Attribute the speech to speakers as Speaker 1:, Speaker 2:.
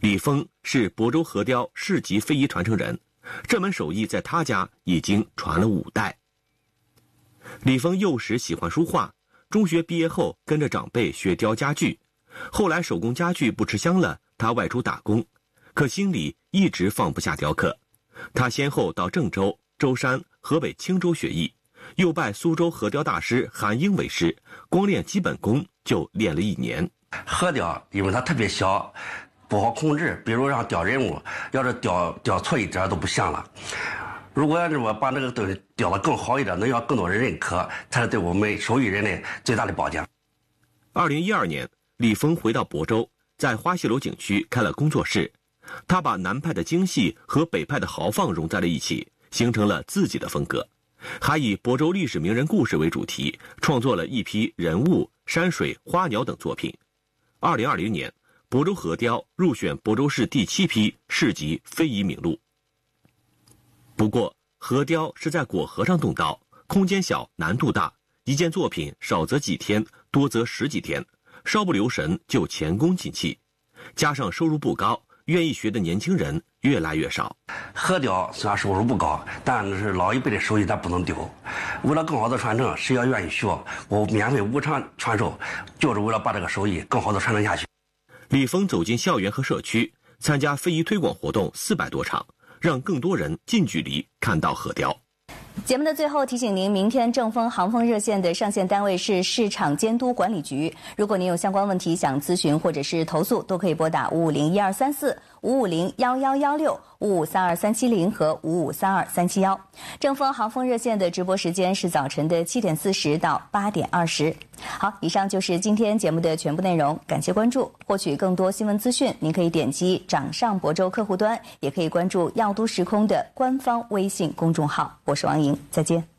Speaker 1: 李峰是亳州核雕市级非遗传承人，这门手艺在他家已经传了5代。李峰幼时喜欢书画，中学毕业后跟着长辈学雕家具，后来手工家具不吃香了，他外出打工，可心里一直放不下雕刻。他先后到郑州、舟山、河北青州学艺，又拜苏州核雕大师韩英为师，光练基本功就练了1年。
Speaker 2: 核雕因为它特别小，不好控制，比如让雕人物，要是雕错一点都不像了。如果要是我把那个东西雕得更好一点，能让更多人认可，才是对我们手艺人的最大的保障。
Speaker 1: 2012年，李峰回到亳州，在花溪楼景区开了工作室。他把南派的精细和北派的豪放融在了一起，形成了自己的风格，还以亳州历史名人故事为主题，创作了一批人物、山水、花鸟等作品。2020年，亳州核雕入选亳州市第7批市级非遗名录。不过，核雕是在果核上动刀，空间小，难度大，一件作品少则几天，多则10几天，稍不留神就前功尽弃。加上收入不高，愿意学的年轻人越来越少。
Speaker 2: 核雕虽然收入不高，但是老一辈的手艺咱不能丢。为了更好的传承，谁要愿意学，我免费无偿传授，就是为了把这个手艺更好的传承下去。
Speaker 1: 李峰走进校园和社区，参加非遗推广活动400多场，让更多人近距离看到核雕。
Speaker 3: 节目的最后提醒您，明天正风航风热线的上线单位是市场监督管理局。如果您有相关问题想咨询或者是投诉，都可以拨打5501234、5501116、5532370和5532371。正风航风热线的直播时间是早晨的7点40到8点20。好，以上就是今天节目的全部内容，感谢关注。获取更多新闻资讯，您可以点击掌上亳州客户端，也可以关注耀都时空的官方微信公众号。我是王莹，再见。